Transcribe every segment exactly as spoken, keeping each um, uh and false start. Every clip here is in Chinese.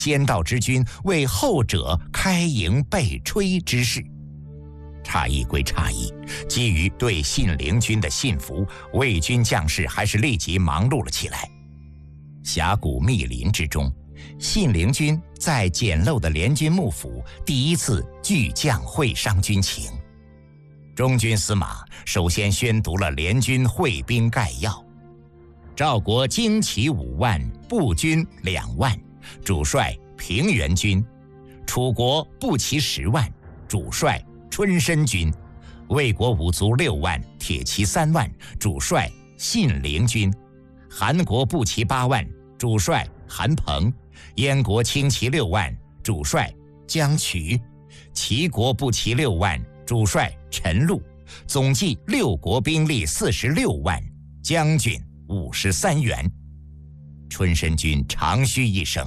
先到之军为后者开营备炊之事。诧异归诧异，基于对信陵君的信服，魏军将士还是立即忙碌了起来。峡谷密林之中，信陵君在简陋的联军幕府第一次巨将会商军情。中军司马首先宣读了联军会兵概要：赵国精骑五万，步军两万，主帅平原君；楚国步骑十万，主帅春申君；魏国五卒六万，铁骑三万，主帅信陵君；韩国步骑八万，主帅韩彭；燕国轻骑六万，主帅姜渠；齐国步骑六万，主帅陈禄。总计六国兵力四十六万，将军五十三员。春申君长吁一声：“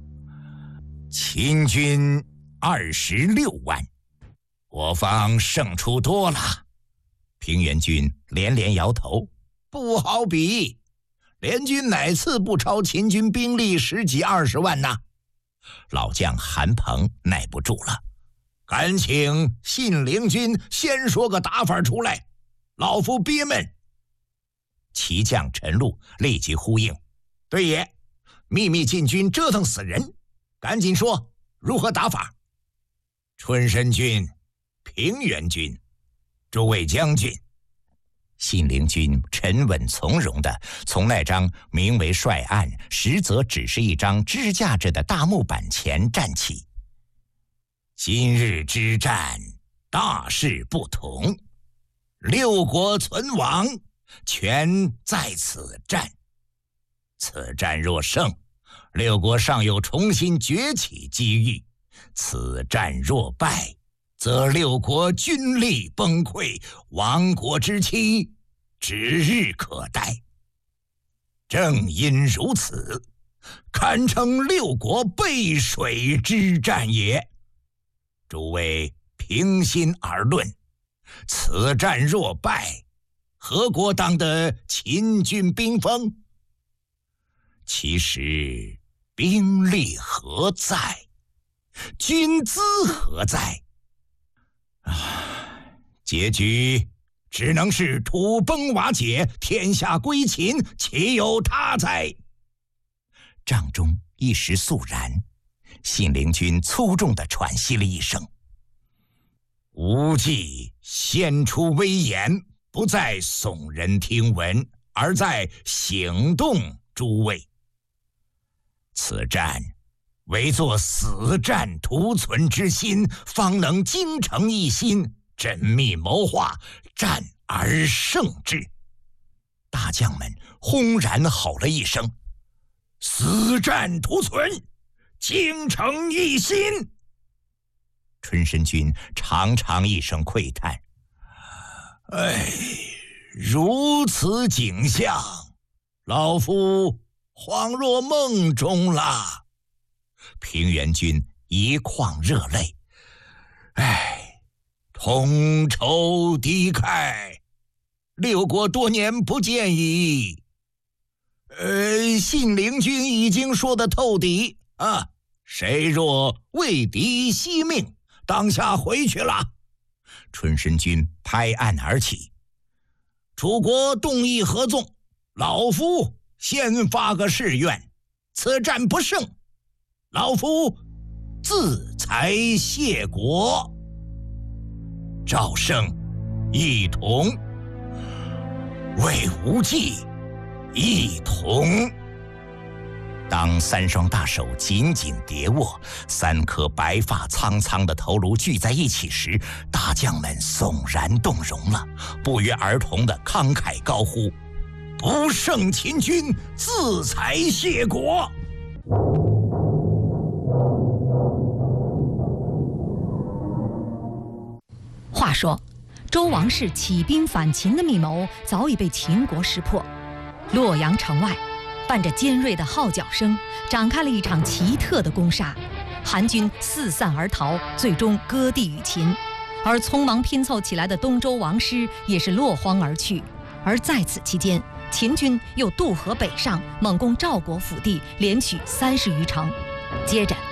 秦军二十六万，我方胜出多了。”平原君连连摇头：“不好比，联军哪次不超秦军兵力十几二十万呢？”老将韩彭耐不住了：“敢请信陵君先说个打法出来，老夫憋闷。”骑将陈禄立即呼应：“对也，秘密进军折腾死人，赶紧说如何打法。”春申君、平原君、诸位将军。信陵君沉稳从容地从那张名为帅案，实则只是一张支架着的大木板前站起。今日之战，大事不同，六国存亡，全在此战。此战若胜，六国尚有重新崛起机遇；此战若败，则六国军力崩溃，亡国之期指日可待。正因如此，堪称六国背水之战也。诸位平心而论，此战若败，何国当得秦军兵锋？其实兵力何在？军资何在？啊，结局只能是土崩瓦解，天下归秦，岂有他哉？帐中一时肃然，信陵君粗重地喘息了一声：“无忌先出威严，不在耸人听闻，而在醒动诸位。此战唯作死战图存之心，方能精诚一心，缜密谋划，战而胜之。”大将们轰然吼了一声：“死战图存，精诚一心！”春申君长长一声喟叹：“哎，如此景象，老夫恍若梦中了。”平原君一眶热泪：“哎，同仇敌忾，六国多年不见矣。呃，信陵君已经说得透底啊，谁若为敌惜命，当下回去了。”春申君拍案而起：“楚国动议合纵，老夫先发个誓愿，此战不胜，老夫自裁谢国。”赵胜一同，为无忌一同。当三双大手紧紧叠握，三颗白发苍苍的头颅聚在一起时，大将们悚然动容了，不约而同地慷慨高呼：“不胜秦军，自裁谢国！” 话说，周王室起兵反秦的密谋早已被秦国识破。洛阳城外，伴着尖锐的号角声，展开了一场奇特的攻杀。韩军四散而逃，最终割地与秦。而匆忙拼凑起来的东周王师也是落荒而去。而在此期间，秦军又渡河北上，猛攻赵国腹地，连取三十余城。 接着